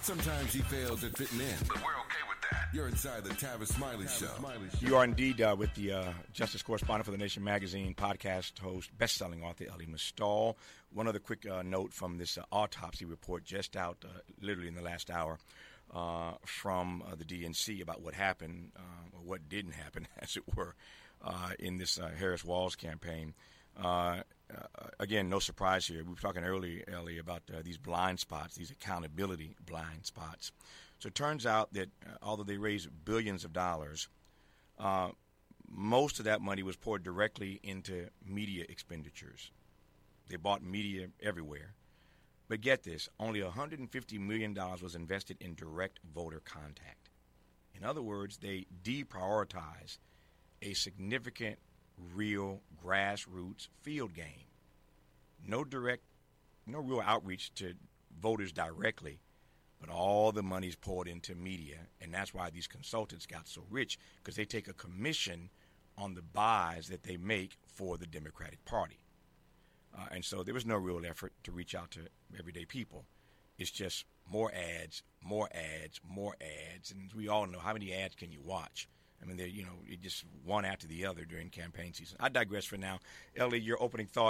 Sometimes he fails at fitting in, but we're okay with that. You're inside the Tavis Smiley Show. You are indeed with the Justice Correspondent for The Nation magazine, podcast host, best-selling author Elie Mystal. One other quick note from this autopsy report just out literally in the last hour from the DNC about what happened, or what didn't happen, as it were, in this Harris-Walz campaign. Again, no surprise here. We were talking earlier, Elie, about these blind spots, these accountability blind spots. So it turns out that although they raised billions of dollars, most of that money was poured directly into media expenditures. They bought media everywhere. But get this, only $150 million was invested in direct voter contact. In other words, they deprioritized a significant, real grassroots field game. No real outreach to voters directly, but all the money's poured into media, and that's why these consultants got so rich, because they take a commission on the buys that they make for the Democratic Party. And so there was no real effort to reach out to everyday people. It's just more ads, more ads, more ads, and we all know how many ads can you watch. I mean, they're, just one after the other during campaign season. I digress for now. Elie, your opening thought.